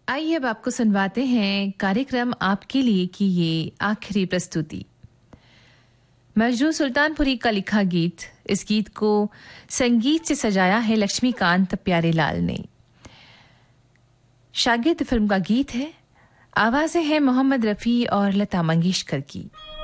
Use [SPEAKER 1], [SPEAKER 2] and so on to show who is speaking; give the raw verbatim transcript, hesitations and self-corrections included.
[SPEAKER 1] आइए अब आपको सुनवाते हैं कार्यक्रम आपके लिए की ये आखिरी प्रस्तुति। मजरू सुल्तानपुरी का लिखा गीत, इस गीत को संगीत से सजाया है लक्ष्मीकांत प्यारेलाल ने। शागिर्द फिल्म का गीत है, आवाजें हैं मोहम्मद रफ़ी और लता मंगेशकर की।